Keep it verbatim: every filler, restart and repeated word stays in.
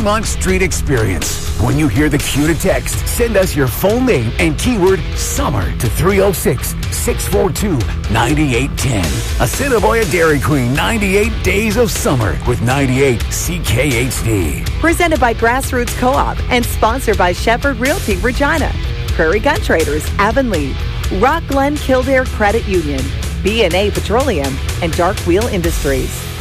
Fremont Street experience. When you hear the cue to text, send us your full name and keyword SUMMER to three oh six, six four two, nine eight one zero. Assiniboia Dairy Queen, ninety-eight Days of Summer with ninety-eight C K H D. Presented by Grassroots Co-op and sponsored by Shepherd Realty Regina, Prairie Gun Traders Avonlea, Rock Glen Kildare Credit Union, B and A Petroleum, and Dark Wheel Industries.